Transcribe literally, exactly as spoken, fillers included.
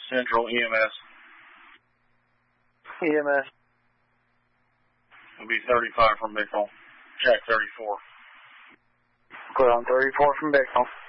Central E M S. E M S. It'll be thirty-five from Bicknell. Check thirty-four. Clear on thirty-four from Bicknell.